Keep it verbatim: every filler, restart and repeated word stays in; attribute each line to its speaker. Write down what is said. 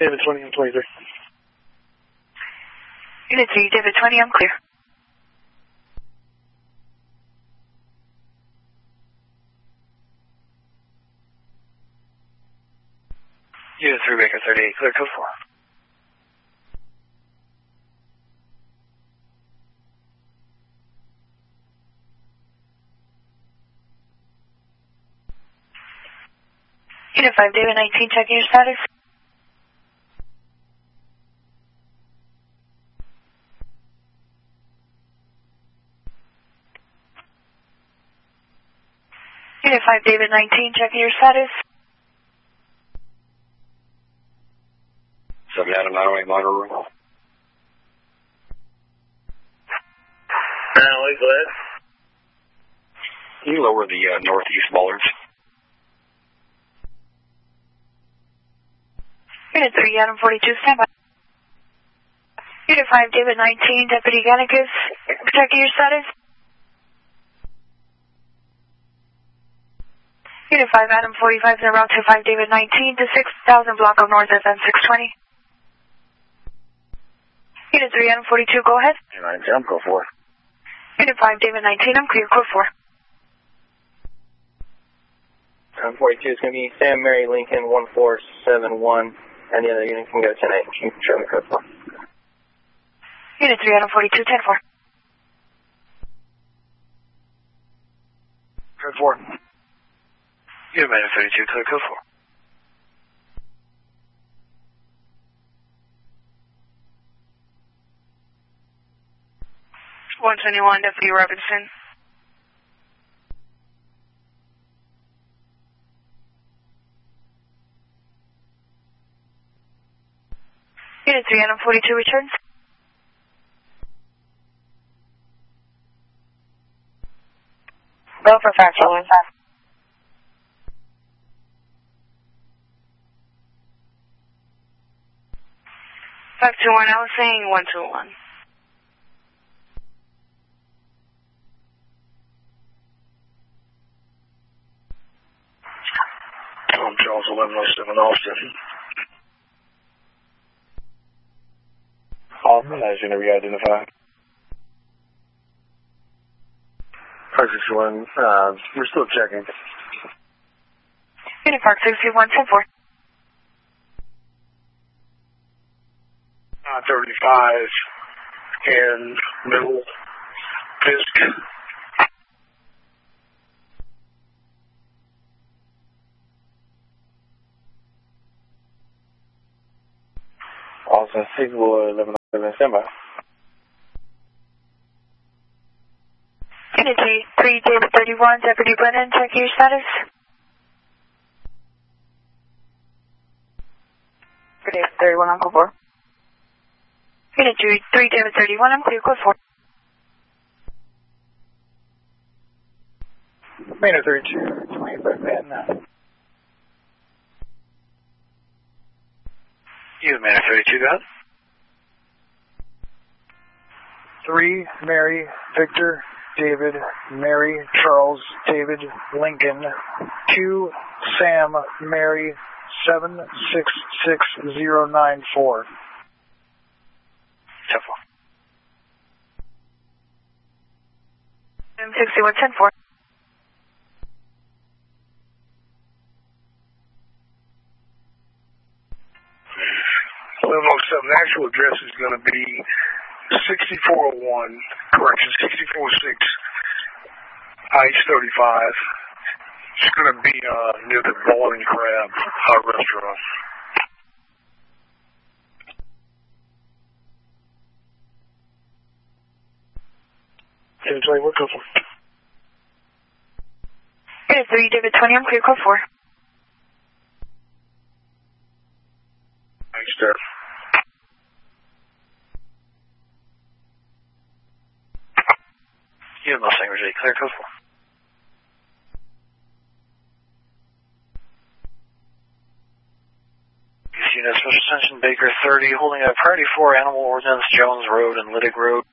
Speaker 1: David twenty, I'm twenty-three.
Speaker 2: Unit three, David twenty, I'm clear.
Speaker 3: Unit three, Baker thirty-eight, clear code four.
Speaker 2: Unit five, David nineteen, checking your status. Unit five, David nineteen, checking your status.
Speaker 3: seven Adam nine oh eight monitor room.
Speaker 4: nine oh eight, go ahead.
Speaker 3: Can you lower the uh, northeast bollards?
Speaker 2: Unit three, Adam forty-two, stand by. Unit five, David nineteen, Deputy Gannicus, checking your status. Unit five, Adam forty-five, en route to five, David nineteen to six thousand block of North F M six twenty. Unit three, Adam forty-two, go ahead.
Speaker 4: Unit nineteen, I'm code four.
Speaker 2: Unit five, David nineteen, I'm clear, code four.
Speaker 5: Adam forty-two is going to be Sam Mary Lincoln one four seven one, and the other unit can go ten eight. You can show me code four.
Speaker 2: Unit three, Adam forty-two, ten four.
Speaker 3: Code four. Unit minus thirty-two, clear code four.
Speaker 2: one twenty-one, Deputy Robinson. Unit three, Adam forty-two, returns. Go for fact, following fast. five two one, I was saying one two one.
Speaker 4: Tom Charles eleven oh seven Austin.
Speaker 1: Austin, as unit re-identified.
Speaker 4: five six one, uh, we're still checking.
Speaker 2: Unit Park six two one, ten four.
Speaker 4: Uh, thirty-five and middle Fisk.
Speaker 1: Austin six eleven oh seven, stand by.
Speaker 2: Unit three, three, David thirty-one, Deputy Brennan, check your status. For David thirty-one, I'm code four. Unit three, three, David thirty-one, I'm clear, code four.
Speaker 1: Manor thirty-two, twenty-five man.
Speaker 3: Unit minus thirty-two, go ahead.
Speaker 1: three, Mary, Victor, David, Mary, Charles, David, Lincoln. two, Sam, Mary, seven six six zero nine four.
Speaker 3: ten four.
Speaker 2: sixty-one, ten four.
Speaker 4: eleven oh seven, the actual address is going to be sixty-four oh one, correction, sixty-four oh six, I H thirty-five. It's going to be uh, near the Bowling Crab uh, restaurant.
Speaker 1: David twenty, what code four?
Speaker 2: Unit three, David twenty, I'm clear, code four.
Speaker 4: Thanks, sir.
Speaker 3: Unit Mustang Ridge, clear code four. Unit Special Attention Baker thirty, holding a priority four Animal Ordnance, Jones Road and Liddick Road.